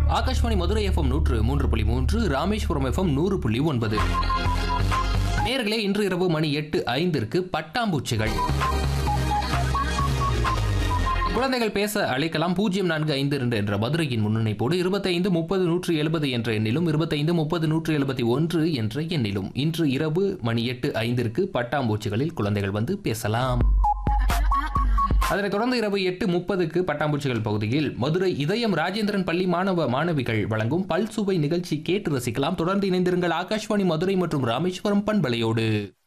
Akashvani Madurai FM 103.3, Rameswaram FM 100.9. நேயர்களே, இன்று இரவு மணி 8:05 பட்டாம்பூச்சிகள். குழந்தைகள் பேச அழைக்கலாம். 0452 என்ற மதுரையின் முன்னிணைப்போடு 25 30 170 என்ற எண்ணிலும் 25 30 171 என்ற எண்ணிலும் இன்று இரவு மணி 8:05 பட்டாம்பூச்சிகளில் குழந்தைகள் வந்து பேசலாம். அதனைத் தொடர்ந்து இரவு 8:30 பட்டாம்பூச்சிகள் பகுதியில் மதுரை இதயம் ராஜேந்திரன் பள்ளி மாணவ மாணவிகள் வழங்கும் பல்சுவை நிகழ்ச்சி கேட்டு ரசிக்கலாம். தொடர்ந்து இணைந்திருங்கள் ஆகாஷ்வாணி மதுரை மற்றும் ராமேஸ்வரம் பண்பலையோடு.